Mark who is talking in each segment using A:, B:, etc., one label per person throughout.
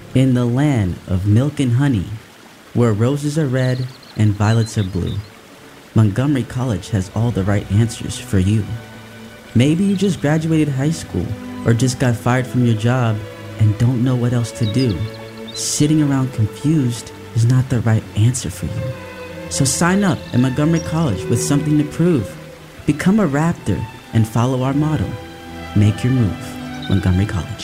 A: In the land of milk and honey, where roses are red and violets are blue, Montgomery College has all the right answers for you. Maybe you just graduated high school or just got fired from your job and don't know what else to do. Sitting around confused is not the right answer for you. So sign up at Montgomery College with something to prove. Become a Raptor and follow our motto. Make your move. Montgomery College.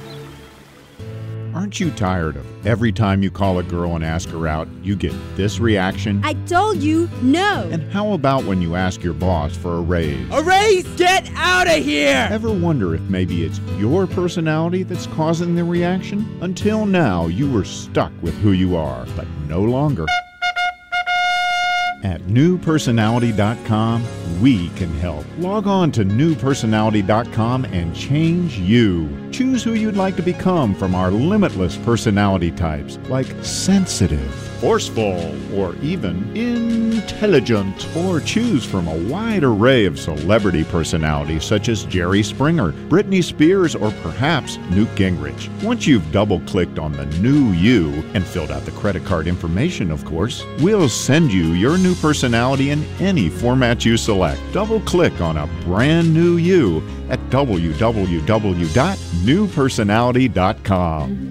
B: Aren't you tired of every time you call a girl and ask her out, you get this reaction?
C: I told you no.
B: And how about when you ask your boss for a raise?
D: A raise? Get out of here!
B: Ever wonder if maybe it's your personality that's causing the reaction? Until now, you were stuck with who you are, but no longer. At newpersonality.com, we can help. Log on to newpersonality.com and change you. Choose who you'd like to become from our limitless personality types, like sensitive, forceful, or even intelligent. Or choose from a wide array of celebrity personalities such as Jerry Springer, Britney Spears, or perhaps Newt Gingrich. Once you've double-clicked on the new you and filled out the credit card information, of course, we'll send you your new personality in any format you select. Double-click on a brand new you at www.newpersonality.com.